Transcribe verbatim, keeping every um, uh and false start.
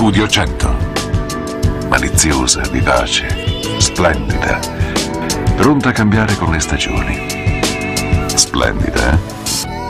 Studio cento. Maliziosa, vivace, splendida. Pronta a cambiare con le stagioni. Splendida, eh?